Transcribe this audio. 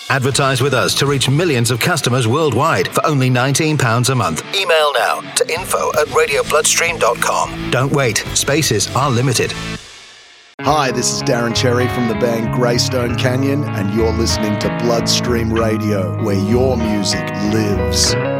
Advertise with us to reach millions of customers worldwide for only £19 a month. Email now to info@radiobloodstream.com. Don't wait. Spaces are limited. Hi, this is Darren Cherry from the band Greystone Canyon, and you're listening to Bloodstream Radio, where your music lives.